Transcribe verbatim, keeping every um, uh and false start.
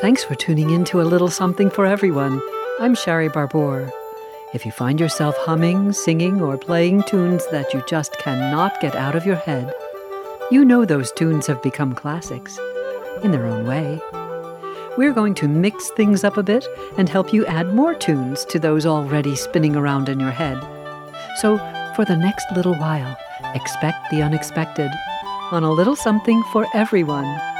Thanks for tuning in to A Little Something for Everyone. I'm Shari Barbour. If you find yourself humming, singing, or playing tunes that you just cannot get out of your head, you know those tunes have become classics in their own way. We're going to mix things up a bit and help you add more tunes to those already spinning around in your head. So, for the next little while, expect the unexpected on A Little Something for Everyone.